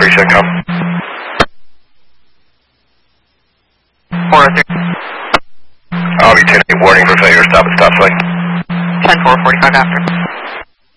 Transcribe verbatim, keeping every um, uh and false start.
Appreciate it, come. four oh three. I'll be ten eight warning for failure, stop at stop sign. ten four, forty-five after.